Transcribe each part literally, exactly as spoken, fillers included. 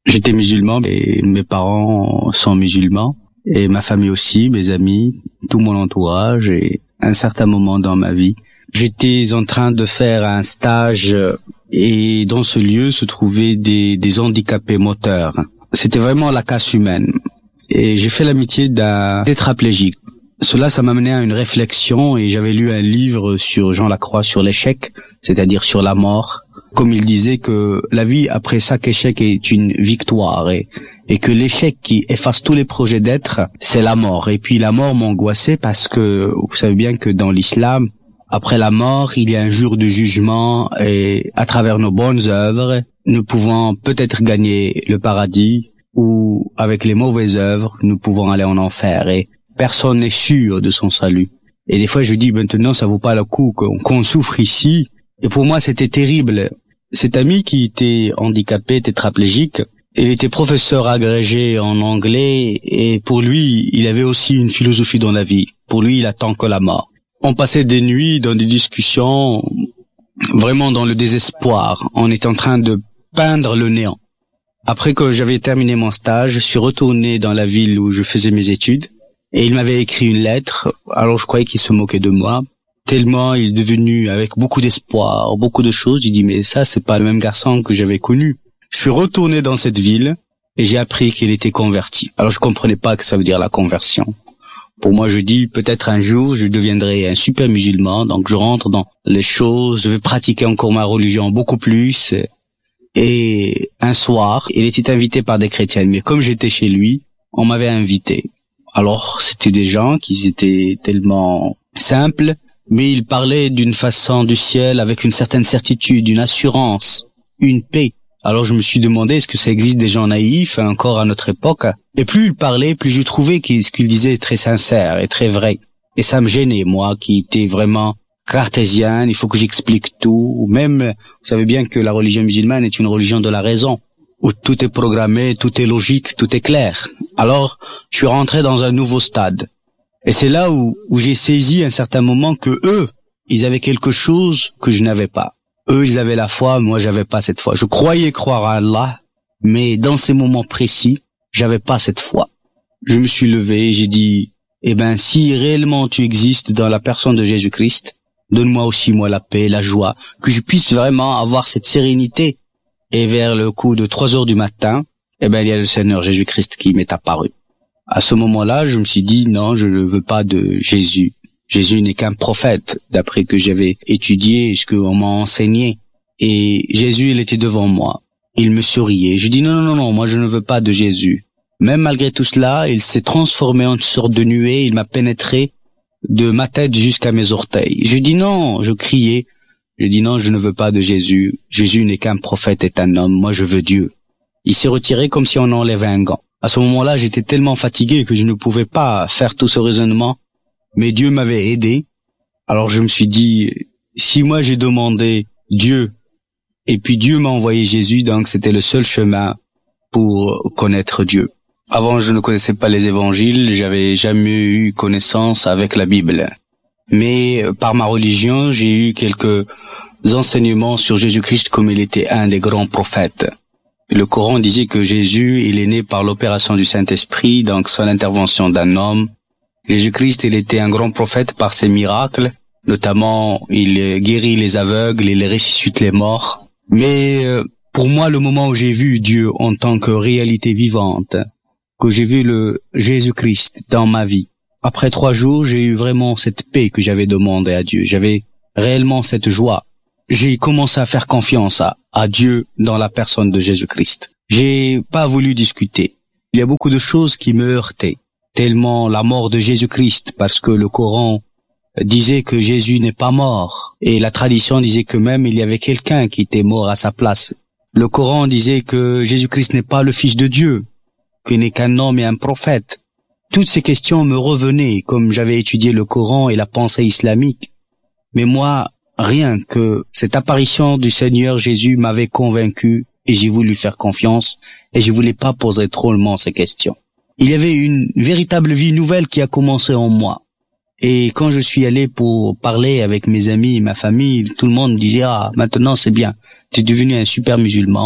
J'étais musulman et mes parents sont musulmans et ma famille aussi, mes amis, tout mon entourage et à un certain moment dans ma vie, j'étais en train de faire un stage et dans ce lieu se trouvaient des, des handicapés moteurs. C'était vraiment la casse humaine et j'ai fait l'amitié d'un tétraplégique. Cela, ça m'a mené à une réflexion et j'avais lu un livre sur Jean Lacroix sur l'échec, c'est-à-dire sur la mort. Comme il disait que la vie après chaque échec est une victoire et, et que l'échec qui efface tous les projets d'être, c'est la mort. Et puis la mort m'angoissait parce que vous savez bien que dans l'islam, après la mort, il y a un jour de jugement et à travers nos bonnes œuvres, nous pouvons peut-être gagner le paradis ou avec les mauvaises œuvres, nous pouvons aller en enfer et personne n'est sûr de son salut. Et des fois je dis maintenant ça vaut pas le coup qu'on, qu'on souffre ici. Et pour moi, c'était terrible. Cet ami qui était handicapé, tétraplégique, il était professeur agrégé en anglais et pour lui, il avait aussi une philosophie dans la vie. Pour lui, il attend que la mort. On passait des nuits dans des discussions, vraiment dans le désespoir. On était en train de peindre le néant. Après que j'avais terminé mon stage, je suis retourné dans la ville où je faisais mes études et il m'avait écrit une lettre. Alors je croyais qu'il se moquait de moi. Tellement il est devenu avec beaucoup d'espoir, beaucoup de choses. Il dit mais ça c'est pas le même garçon que j'avais connu. Je suis retourné dans cette ville et j'ai appris qu'il était converti. Alors je comprenais pas que ça veut dire la conversion. Pour moi je dis peut-être un jour je deviendrai un super musulman. Donc je rentre dans les choses, je vais pratiquer encore ma religion beaucoup plus. Et un soir il était invité par des chrétiens. Mais comme j'étais chez lui, on m'avait invité. Alors c'était des gens qui étaient tellement simples. Mais il parlait d'une façon du ciel avec une certaine certitude, une assurance, une paix. Alors je me suis demandé, est-ce que ça existe des gens naïfs encore à notre époque? Et plus il parlait, plus je trouvais que ce qu'il disait très sincère et très vrai. Et ça me gênait, moi, qui était vraiment cartésien, il faut que j'explique tout. Ou même, vous savez bien que la religion musulmane est une religion de la raison, où tout est programmé, tout est logique, tout est clair. Alors, je suis rentré dans un nouveau stade. Et c'est là où, où j'ai saisi à un certain moment que eux, ils avaient quelque chose que je n'avais pas. Eux, ils avaient la foi, moi j'avais pas cette foi. Je croyais croire à Allah, mais dans ces moments précis, j'avais pas cette foi. Je me suis levé et j'ai dit, eh ben, si réellement tu existes dans la personne de Jésus-Christ, donne-moi aussi moi la paix, la joie, que je puisse vraiment avoir cette sérénité. Et vers le coup de trois heures du matin, eh ben, il y a le Seigneur Jésus-Christ qui m'est apparu. À ce moment-là, je me suis dit, non, je ne veux pas de Jésus. Jésus n'est qu'un prophète, d'après que j'avais étudié, ce qu'on m'a enseigné. Et Jésus, il était devant moi. Il me souriait. Je dis, non, non, non, moi je ne veux pas de Jésus. Même malgré tout cela, il s'est transformé en une sorte de nuée, il m'a pénétré de ma tête jusqu'à mes orteils. Je dis non, je criais. Je dis non, je ne veux pas de Jésus. Jésus n'est qu'un prophète et un homme. Moi, je veux Dieu. Il s'est retiré comme si on enlevait un gant. À ce moment-là, j'étais tellement fatigué que je ne pouvais pas faire tout ce raisonnement. Mais Dieu m'avait aidé. Alors je me suis dit, si moi j'ai demandé Dieu, et puis Dieu m'a envoyé Jésus, donc c'était le seul chemin pour connaître Dieu. Avant, je ne connaissais pas les évangiles, j'avais jamais eu connaissance avec la Bible. Mais par ma religion, j'ai eu quelques enseignements sur Jésus-Christ comme il était un des grands prophètes. Le Coran disait que Jésus, il est né par l'opération du Saint-Esprit, donc sans l'intervention d'un homme. Jésus-Christ, il était un grand prophète par ses miracles, notamment il guérit les aveugles, il ressuscite les morts. Mais euh, pour moi, le moment où j'ai vu Dieu en tant que réalité vivante, que j'ai vu le Jésus-Christ dans ma vie, après trois jours, j'ai eu vraiment cette paix que j'avais demandé à Dieu. J'avais réellement cette joie. J'ai commencé à faire confiance à, à Dieu dans la personne de Jésus-Christ. J'ai pas voulu discuter. Il y a beaucoup de choses qui me heurtaient. Tellement la mort de Jésus-Christ, parce que le Coran disait que Jésus n'est pas mort. Et la tradition disait que même il y avait quelqu'un qui était mort à sa place. Le Coran disait que Jésus-Christ n'est pas le Fils de Dieu, qu'il n'est qu'un homme et un prophète. Toutes ces questions me revenaient, comme j'avais étudié le Coran et la pensée islamique. Mais moi, rien que cette apparition du Seigneur Jésus m'avait convaincu et j'ai voulu faire confiance et je voulais pas poser trop longuement ces questions. Il y avait une véritable vie nouvelle qui a commencé en moi. Et quand je suis allé pour parler avec mes amis et ma famille, tout le monde me disait « Ah, maintenant c'est bien, tu es devenu un super musulman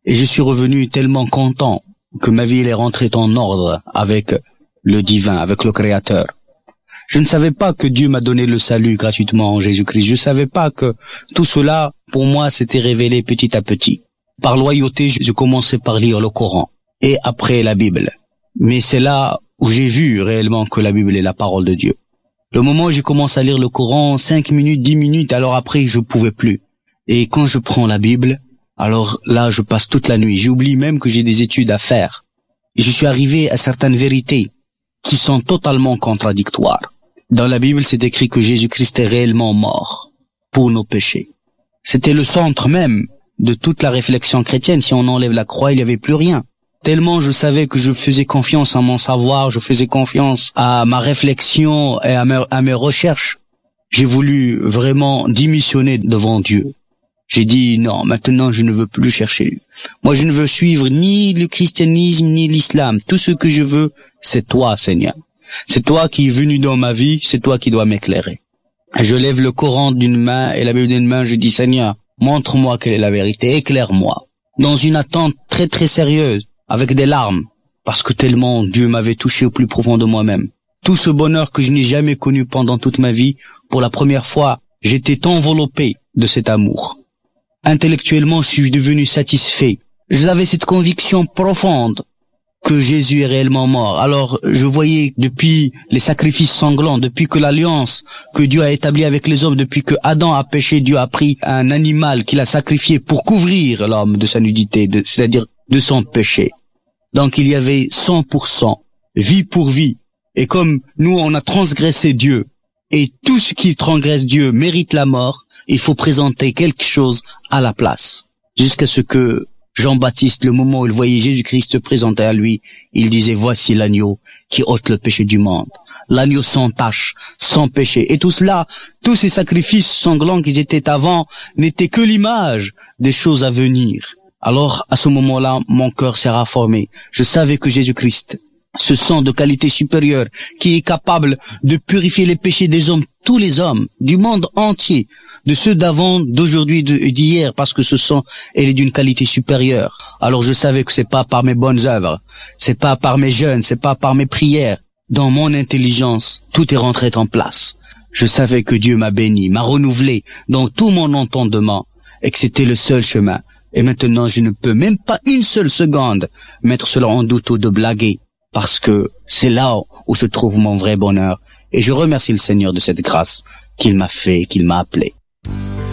Et je suis revenu tellement content que ma vie elle est rentrée en ordre avec le divin, avec le Créateur. Je ne savais pas que Dieu m'a donné le salut gratuitement en Jésus-Christ. Je ne savais pas que tout cela, pour moi, s'était révélé petit à petit. Par loyauté, je commençais par lire le Coran et après la Bible. Mais c'est là où j'ai vu réellement que la Bible est la parole de Dieu. Le moment où j'ai commencé à lire le Coran, cinq minutes, dix minutes, alors après, je pouvais plus. Et quand je prends la Bible, alors là, je passe toute la nuit. J'oublie même que j'ai des études à faire. Et je suis arrivé à certaines vérités qui sont totalement contradictoires. Dans la Bible, c'est écrit que Jésus-Christ est réellement mort pour nos péchés. C'était le centre même de toute la réflexion chrétienne. Si on enlève la croix, il n'y avait plus rien. Tellement je savais que je faisais confiance à mon savoir, je faisais confiance à ma réflexion et à mes, à mes recherches. J'ai voulu vraiment démissionner devant Dieu. J'ai dit non, maintenant je ne veux plus chercher. Moi je ne veux suivre ni le christianisme ni l'islam. Tout ce que je veux, c'est toi, Seigneur. C'est toi qui es venu dans ma vie, c'est toi qui dois m'éclairer. Je lève le Coran d'une main et la Bible d'une main, je dis Seigneur, montre-moi quelle est la vérité, éclaire-moi. Dans une attente très très sérieuse, avec des larmes, parce que tellement Dieu m'avait touché au plus profond de moi-même. Tout ce bonheur que je n'ai jamais connu pendant toute ma vie, pour la première fois, j'étais enveloppé de cet amour. Intellectuellement, je suis devenu satisfait. J'avais cette conviction profonde que Jésus est réellement mort. Alors, je voyais depuis les sacrifices sanglants, depuis que l'alliance que Dieu a établie avec les hommes, depuis que Adam a péché, Dieu a pris un animal qu'il a sacrifié pour couvrir l'homme de sa nudité, de, c'est-à-dire de son péché. Donc, il y avait cent pour cent, vie pour vie. Et comme nous, on a transgressé Dieu, et tout ce qui transgresse Dieu mérite la mort, il faut présenter quelque chose à la place. Jusqu'à ce que Jean-Baptiste, le moment où il voyait Jésus-Christ se présenter à lui, il disait, voici l'agneau qui ôte le péché du monde. L'agneau sans tache, sans péché. Et tout cela, tous ces sacrifices sanglants qui étaient avant, n'étaient que l'image des choses à venir. Alors, à ce moment-là, mon cœur s'est rafformé. Je savais que Jésus-Christ, ce sang de qualité supérieure, qui est capable de purifier les péchés des hommes, tous les hommes, du monde entier, de ceux d'avant, d'aujourd'hui et d'hier, parce que ce sang, elle est d'une qualité supérieure. Alors je savais que c'est pas par mes bonnes œuvres, c'est pas par mes jeûnes, c'est pas par mes prières. Dans mon intelligence, tout est rentré en place. Je savais que Dieu m'a béni, m'a renouvelé dans tout mon entendement, et que c'était le seul chemin. Et maintenant, je ne peux même pas une seule seconde mettre cela en doute ou de blaguer, parce que c'est là où se trouve mon vrai bonheur. Et je remercie le Seigneur de cette grâce qu'il m'a fait, qu'il m'a appelé.